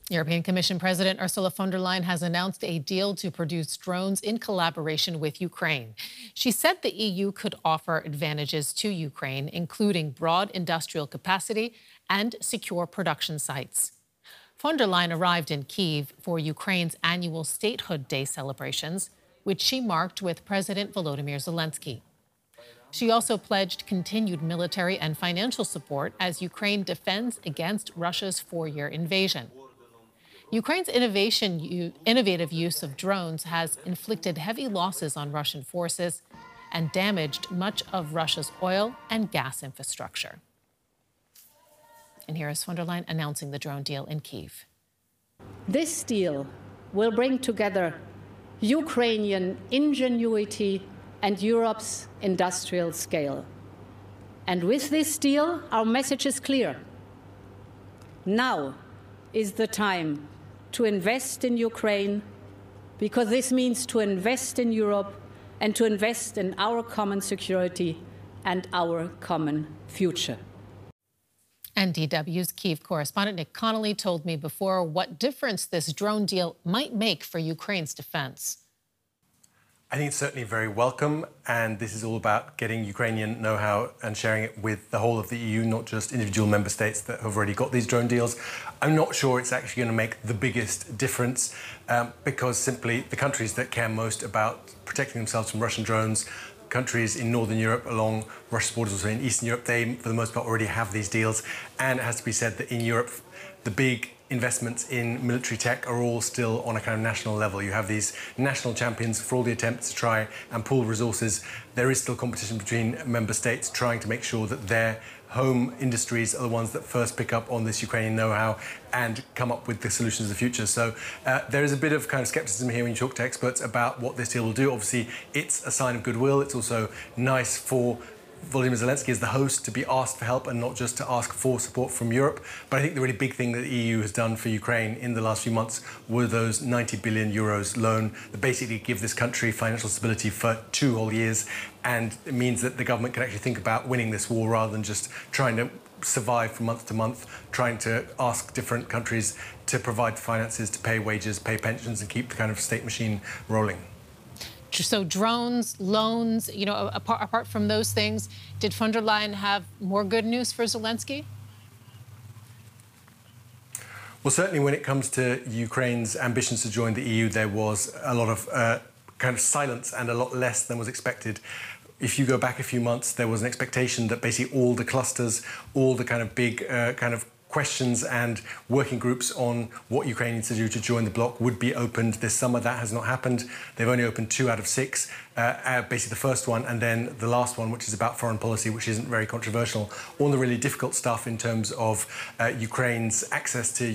European Commission President Ursula von der Leyen has announced a deal to produce drones in collaboration with Ukraine. She said the EU could offer advantages to Ukraine, including broad industrial capacity and secure production sites. Von der Leyen arrived in Kyiv for Ukraine's annual Statehood Day celebrations, which she marked with President Volodymyr Zelensky. She also pledged continued military and financial support as Ukraine defends against Russia's four-year invasion. Ukraine's innovative use of drones has inflicted heavy losses on Russian forces and damaged much of Russia's oil and gas infrastructure. And here is von der Leyen announcing the drone deal in Kyiv. This deal will bring together Ukrainian ingenuity and Europe's industrial scale. And with this deal, our message is clear. Now is the time to invest in Ukraine, because this means to invest in Europe and to invest in our common security and our common future. And DW's Kyiv correspondent Nick Connolly told me before what difference this drone deal might make for Ukraine's defense. I think it's certainly very welcome, and this is all about getting Ukrainian know-how and sharing it with the whole of the EU, not just individual member states that have already got these drone deals. I'm not sure it's actually going to make the biggest difference because simply the countries that care most about protecting themselves from Russian drones, countries in Northern Europe along Russia's borders, also in Eastern Europe, they, for the most part, already have these deals. And it has to be said that in Europe, the big investments in military tech are all still on a kind of national level. You have these national champions for all the attempts to try and pool resources. There is still competition between member states trying to make sure that their home industries are the ones that first pick up on this Ukrainian know-how and come up with the solutions of the future. So there is a bit of kind of skepticism here when you talk to experts about what this deal will do. Obviously, it's a sign of goodwill. It's also nice for Volodymyr Zelensky as the host to be asked for help and not just to ask for support from Europe. But I think the really big thing that the EU has done for Ukraine in the last few months were those 90 billion euros loan that basically give this country financial stability for 2 whole years. And it means that the government can actually think about winning this war rather than just trying to survive from month to month, trying to ask different countries to provide the finances to pay wages, pay pensions and keep the kind of state machine rolling. So drones, loans, you know, apart from those things, did von der Leyen have more good news for Zelensky? Well, certainly when it comes to Ukraine's ambitions to join the EU, there was a lot of kind of silence and a lot less than was expected. If you go back a few months, there was an expectation that basically all the clusters, all the kind of big kind of questions and working groups on what Ukraine needs to do to join the bloc would be opened this summer. That has not happened. They've only opened 2 out of 6, basically the first one and then the last one, which is about foreign policy, which isn't very controversial. All the really difficult stuff in terms of Ukraine's access to